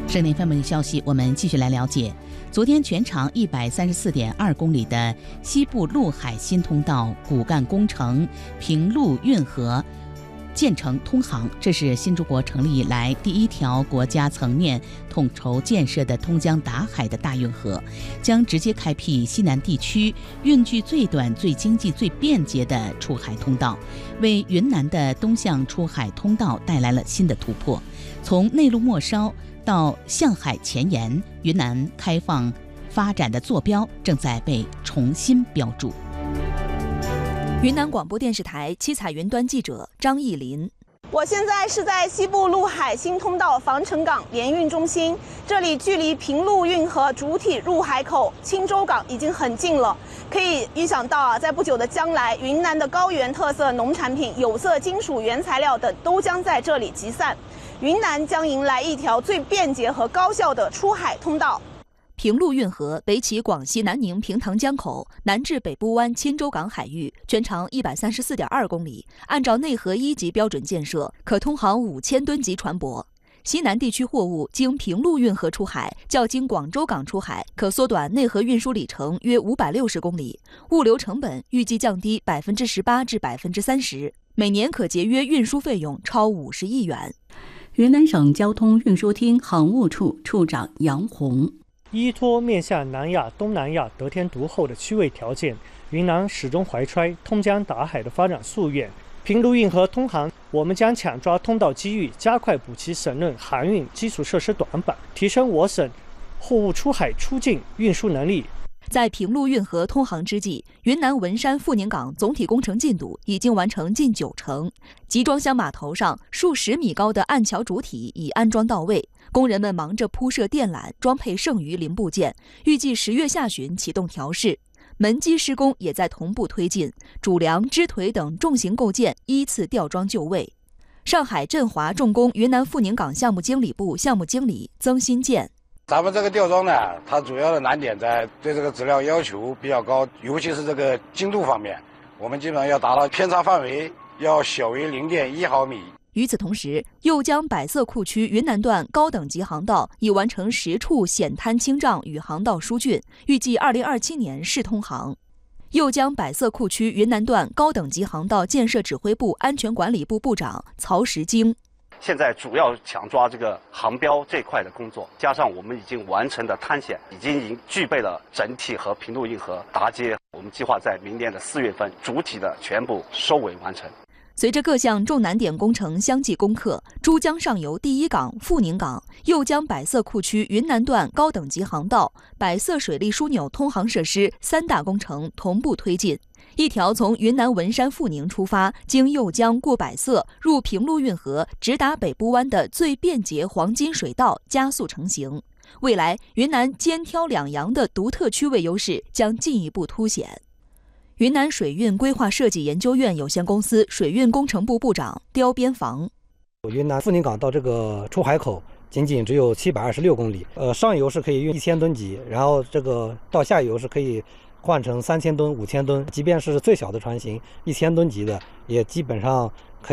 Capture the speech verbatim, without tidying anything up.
省内方面的消息，我们继续来了解。昨天，全长一百三十四点二公里的西部陆海新通道骨干工程平陆运河建成通航，这是新中国成立以来第一条国家层面统筹建设的通江达海的大运河，将直接开辟西南地区运距最短、最经济、最便捷的出海通道，为云南的东向出海通道带来了新的突破。从内陆末梢到向海前沿，云南开放发展的坐标正在被重新标注。 云南广播电视台七彩云端记者张艺林。 我现在是在西部陆海新通道防城港联运中心，这里距离平陆运河主体入海口钦州港已经很近了。可以预想到啊，在不久的将来，云南的高原特色农产品、有色金属原材料等都将在这里集散，云南将迎来一条最便捷和高效的出海通道。 平陆运河北起广西南宁平塘江口，南至北部湾钦州港海域，全长一百三十四点二公里，按照内河一级标准建设，可通航五千吨级船舶。西南地区货物经平陆运河出海，较经广州港出海，可缩短内河运输里程约五百六十公里，物流成本预计降低百分之十八至百分之三十，每年可节约运输费用超五十亿元。 云南省交通运输厅航务处处长杨红。 依托面向南亚、东南亚得天独厚的区位条件，云南始终怀揣通江达海的发展夙愿。平陆运河通航，我们将抢抓通道机遇，加快补齐省内航运基础设施短板，提升我省货物出海出境运输能力。 在平陆运河通航之际，云南文山富宁港总体工程进度已经完成近九成，集装箱码头上数十米高的岸桥主体已安装到位，工人们忙着铺设电缆，装配剩余零部件，预计十月下旬启动调试。门基施工也在同步推进，主梁、支腿等重型构件依次吊装就位。上海振华重工云南富宁港项目经理部项目经理曾新建。 咱们这个吊装呢，它主要的难点在对这个质量要求比较高，尤其是这个精度方面，我们基本上要达到偏差范围要小于 零点一毫米。 与此同时，右江百色库区云南段高等级航道已完成十处险滩清障与航道疏浚，预计二零二七年试通航。右江百色库区云南段高等级航道建设指挥部安全管理部部长曹石京。 现在主要抢抓这个航标这块的工作，加上我们已经完成的滩险，已经已经具备了整体和平陆运河搭接。我们计划在明年的四月份主体的全部收尾完成。 随着各项重难点工程相继攻克，珠江上游第一港富宁港、右江百色库区云南段高等级航道、百色水利枢纽通航设施三大工程同步推进。一条从云南文山富宁出发，经右江过百色入平陆运河，直达北部湾的最便捷黄金水道加速成型。未来，云南肩挑两洋的独特区位优势将进一步凸显。云南水运规划设计研究院有限公司水运工程部部长刁边防。 云南富宁港到这个出海口仅仅只有七百二十六公里，呃，上游是可以运一千吨级，然后这个到下游是可以换成三千吨、五千吨，即便是最小的船型一千吨级的，也基本上